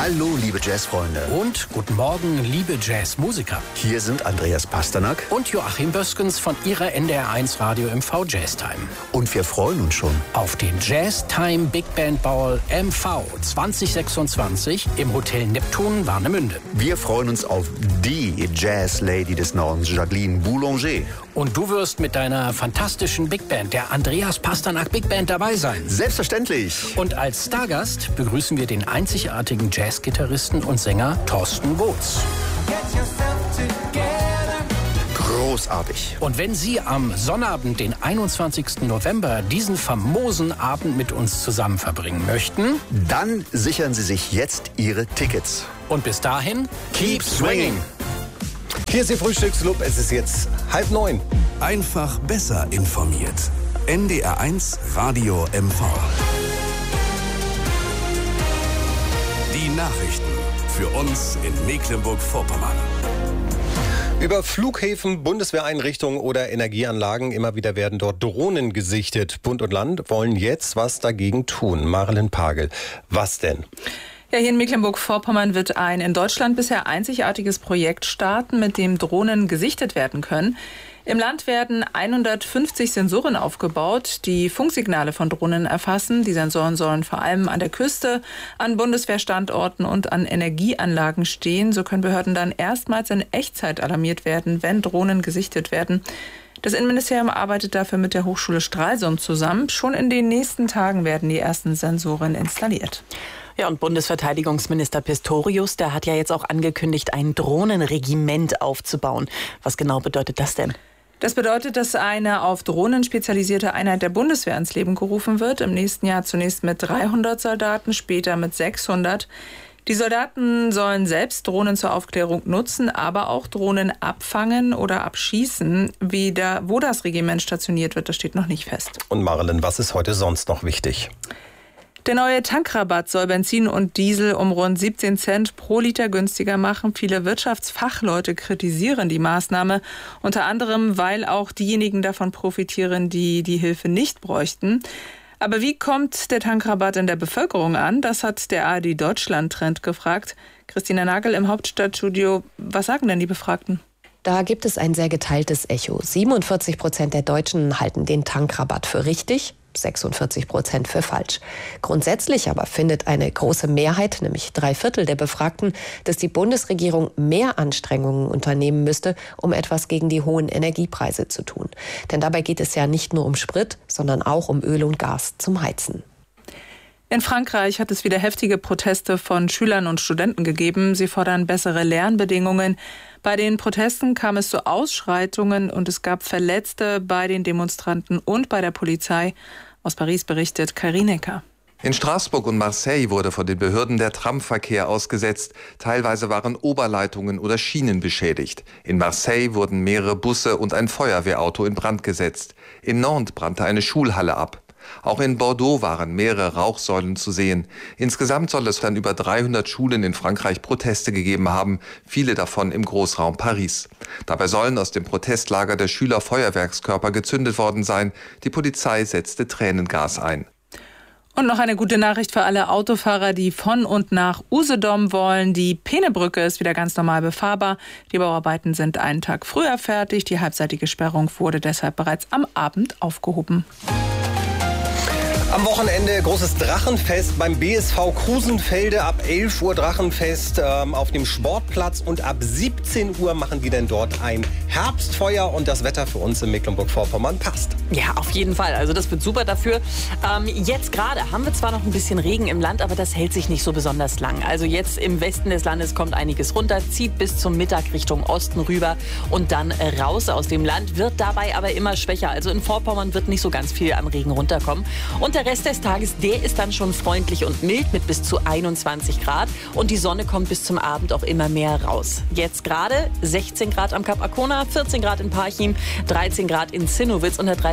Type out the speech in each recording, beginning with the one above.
Hallo, liebe Jazzfreunde. Und guten Morgen, liebe Jazzmusiker. Hier sind Andreas Pasternak und Joachim Böskens von Ihrer NDR1 Radio MV Jazztime. Und wir freuen uns schon auf den Jazztime Big Band Ball MV 2026 im Hotel Neptun Warnemünde. Wir freuen uns auf die Jazz-Lady des Nordens, Jacqueline Boulanger. Und du wirst mit deiner fantastischen Big Band, der Andreas Pasternak Big Band, dabei sein. Selbstverständlich. Und als Stargast begrüßen wir den einzigartigen Jazzgitarristen und Sänger Thorsten Woods. Großartig. Und wenn Sie am Sonnabend, den 21. November, diesen famosen Abend mit uns zusammen verbringen möchten, dann sichern Sie sich jetzt Ihre Tickets. Und bis dahin, keep swinging! Hier ist Ihr Frühstücksclub, es ist jetzt 8:30. Einfach besser informiert. NDR1 Radio MV. Die Nachrichten für uns in Mecklenburg-Vorpommern. Über Flughäfen, Bundeswehreinrichtungen oder Energieanlagen, immer wieder werden dort Drohnen gesichtet. Bund und Land wollen jetzt was dagegen tun. Marilyn Pagel, was denn? Ja, hier in Mecklenburg-Vorpommern wird ein in Deutschland bisher einzigartiges Projekt starten, mit dem Drohnen gesichtet werden können. Im Land werden 150 Sensoren aufgebaut, die Funksignale von Drohnen erfassen. Die Sensoren sollen vor allem an der Küste, an Bundeswehrstandorten und an Energieanlagen stehen. So können Behörden dann erstmals in Echtzeit alarmiert werden, wenn Drohnen gesichtet werden. Das Innenministerium arbeitet dafür mit der Hochschule Stralsund zusammen. Schon in den nächsten Tagen werden die ersten Sensoren installiert. Ja, und Bundesverteidigungsminister Pistorius, der hat ja jetzt auch angekündigt, ein Drohnenregiment aufzubauen. Was genau bedeutet das denn? Das bedeutet, dass eine auf Drohnen spezialisierte Einheit der Bundeswehr ins Leben gerufen wird. Im nächsten Jahr zunächst mit 300 Soldaten, später mit 600. Die Soldaten sollen selbst Drohnen zur Aufklärung nutzen, aber auch Drohnen abfangen oder abschießen. Wo das Regiment stationiert wird, das steht noch nicht fest. Und Marilyn, was ist heute sonst noch wichtig? Der neue Tankrabatt soll Benzin und Diesel um rund 17 Cent pro Liter günstiger machen. Viele Wirtschaftsfachleute kritisieren die Maßnahme, unter anderem, weil auch diejenigen davon profitieren, die die Hilfe nicht bräuchten. Aber wie kommt der Tankrabatt in der Bevölkerung an? Das hat der ARD Deutschland Trend gefragt. Christina Nagel im Hauptstadtstudio. Was sagen denn die Befragten? Da gibt es ein sehr geteiltes Echo. 47% der Deutschen halten den Tankrabatt für richtig, 46% für falsch. Grundsätzlich aber findet eine große Mehrheit, nämlich 3/4 der Befragten, dass die Bundesregierung mehr Anstrengungen unternehmen müsste, um etwas gegen die hohen Energiepreise zu tun. Denn dabei geht es ja nicht nur um Sprit, sondern auch um Öl und Gas zum Heizen. In Frankreich hat es wieder heftige Proteste von Schülern und Studenten gegeben. Sie fordern bessere Lernbedingungen. Bei den Protesten kam es zu Ausschreitungen und es gab Verletzte bei den Demonstranten und bei der Polizei. Aus Paris berichtet Karin Ecker. In Straßburg und Marseille wurde von den Behörden der Tramverkehr ausgesetzt. Teilweise waren Oberleitungen oder Schienen beschädigt. In Marseille wurden mehrere Busse und ein Feuerwehrauto in Brand gesetzt. In Nantes brannte eine Schulhalle ab. Auch in Bordeaux waren mehrere Rauchsäulen zu sehen. Insgesamt soll es dann über 300 Schulen in Frankreich Proteste gegeben haben, viele davon im Großraum Paris. Dabei sollen aus dem Protestlager der Schüler Feuerwerkskörper gezündet worden sein. Die Polizei setzte Tränengas ein. Und noch eine gute Nachricht für alle Autofahrer, die von und nach Usedom wollen. Die Peenebrücke ist wieder ganz normal befahrbar. Die Bauarbeiten sind einen Tag früher fertig. Die halbseitige Sperrung wurde deshalb bereits am Abend aufgehoben. Am Wochenende großes Drachenfest beim BSV Krusenfelde. Ab 11 Uhr Drachenfest auf dem Sportplatz und ab 17 Uhr machen die dann dort ein Herbstfeuer und das Wetter für uns in Mecklenburg-Vorpommern passt. Ja, auf jeden Fall. Also das wird super dafür. Jetzt gerade haben wir zwar noch ein bisschen Regen im Land, aber das hält sich nicht so besonders lang. Also jetzt im Westen des Landes kommt einiges runter, zieht bis zum Mittag Richtung Osten rüber und dann raus aus dem Land, wird dabei aber immer schwächer. Also in Vorpommern wird nicht so ganz viel an Regen runterkommen. Und der Rest des Tages, der ist dann schon freundlich und mild mit bis zu 21 Grad. Und die Sonne kommt bis zum Abend auch immer mehr raus. Jetzt gerade 16 Grad am Kap Arkona, 14 Grad in Parchim, 13 Grad in Zinnowitz und der 3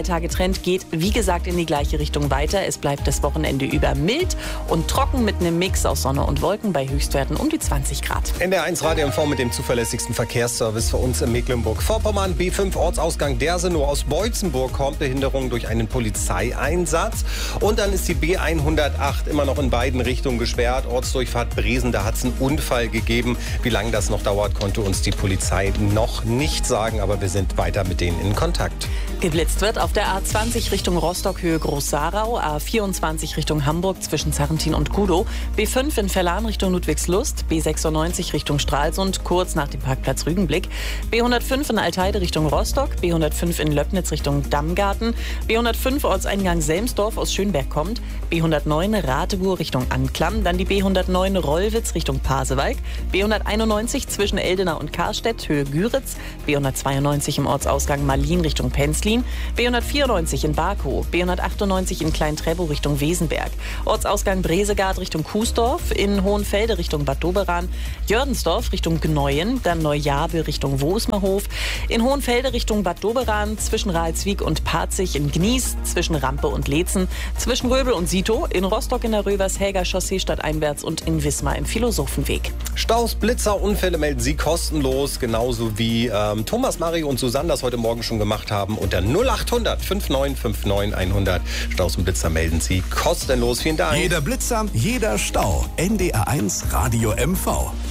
Zwei-Tage-Trend geht, wie gesagt, in die gleiche Richtung weiter. Es bleibt das Wochenende über mild und trocken mit einem Mix aus Sonne und Wolken bei Höchstwerten um die 20 Grad. NDR1 Radio MV mit dem zuverlässigsten Verkehrsservice für uns in Mecklenburg-Vorpommern. B5 Ortsausgang Dersenow aus Beutzenburg kommt Behinderung durch einen Polizeieinsatz. Und dann ist die B108 immer noch in beiden Richtungen gesperrt. Ortsdurchfahrt Bresen, da hat es einen Unfall gegeben. Wie lange das noch dauert, konnte uns die Polizei noch nicht sagen, aber wir sind weiter mit denen in Kontakt. Geblitzt wird auf der A20 Richtung Rostock Höhe Groß-Sarau, A24 Richtung Hamburg zwischen Sarrentin und Kudow, B5 in Verlan Richtung Ludwigslust, B96 Richtung Stralsund kurz nach dem Parkplatz Rügenblick, B105 in Alteide Richtung Rostock, B105 in Löbnitz Richtung Dammgarten, B105 Ortseingang Selmsdorf aus Schönberg kommt, B109 Rategur Richtung Anklam, dann die B109 Rollwitz Richtung Pasewalk, B191 zwischen Eldena und Karstedt Höhe Güritz, B192 im Ortsausgang Malin Richtung Penzlin, B194 in Barkow, B198 in Klein-Trebow Richtung Wesenberg, Ortsausgang Bresegard Richtung Kuesdorf, in Hohenfelde Richtung Bad Doberan, Jördensdorf Richtung Gneuen, dann Neujabe Richtung Wosmerhof, in Hohenfelde Richtung Bad Doberan, zwischen Ralswiek und Parzig, in Gnies, zwischen Rampe und Leetzen, zwischen Röbel und Sito, in Rostock in der Rövershäger Chaussee stadteinwärts und in Wismar im Philosophenweg. Staus, Blitzer, Unfälle melden Sie kostenlos, genauso wie Thomas, Mario und Susanne das heute Morgen schon gemacht haben. Unter 0800 5959 100 Staus und Blitzer melden Sie kostenlos. Vielen Dank. Jeder Blitzer, jeder Stau. NDR1 Radio MV.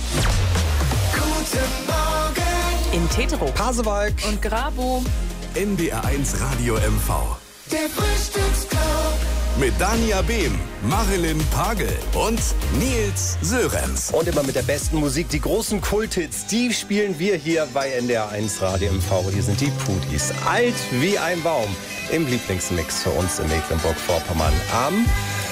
Guten Morgen. In Teterow, Pasewalk Und Grabow. NDR1 Radio MV. Der Frühstücksclub. Mit Dania Behm, Marilyn Pagel und Nils Sörenz. und immer mit der besten Musik. Die großen Kulthits, die spielen wir hier bei NDR1 Radio MV. Hier sind die Pudis. Alt wie ein Baum im Lieblingsmix für uns in Mecklenburg-Vorpommern am